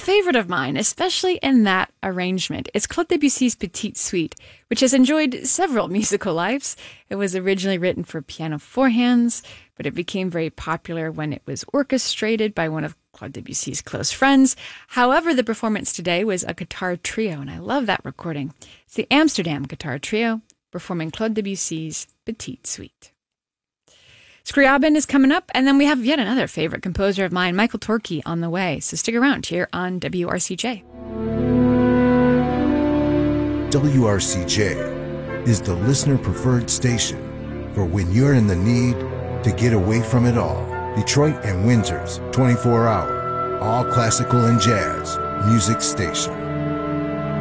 favorite of mine, especially in that arrangement, is Claude Debussy's Petite Suite, which has enjoyed several musical lives. It was originally written for piano four hands, but it became very popular when it was orchestrated by one of Claude Debussy's close friends. However, the performance today was a guitar trio, and I love that recording. It's the Amsterdam Guitar Trio performing Claude Debussy's Petite Suite. Scriabin is coming up, and then we have yet another favorite composer of mine, Michael Torke, on the way. So stick around here on WRCJ. WRCJ is the listener-preferred station for when you're in the need to get away from it all. Detroit and Windsor's 24-hour, all classical and jazz music station.